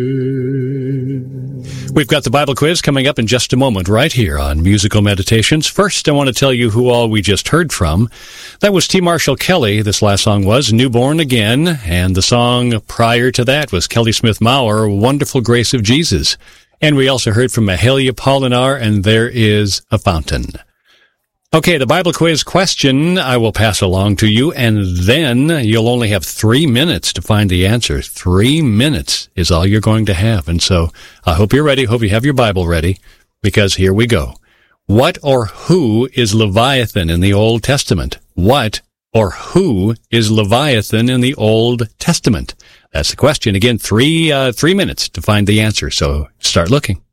We've got the Bible quiz coming up in just a moment right here on Musical Meditations. First, I want to tell you who all we just heard from. That was T. Marshall Kelly. This last song was Newborn Again, and the song prior to that was Kelly Smith Maurer, Wonderful Grace of Jesus. And we also heard from Mahalia Polinar, and There Is a Fountain. Okay, the Bible quiz question I will pass along to you, and then you'll only have 3 minutes to find the answer. 3 minutes is all you're going to have. And so I hope you're ready. Hope you have your Bible ready, because here we go. What or who is Leviathan in the Old Testament? What or who is Leviathan in the Old Testament? That's the question. Again, three minutes to find the answer. So start looking.